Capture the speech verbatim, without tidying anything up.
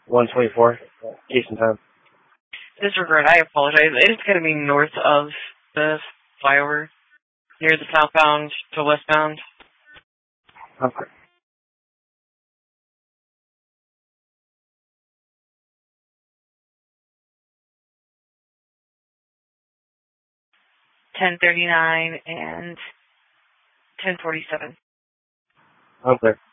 one twenty-four. Eastern time. Disregard, I apologize. It's going to be north of the flyover, near the southbound to westbound. Okay. ten thirty-nine and ten forty-seven. Okay.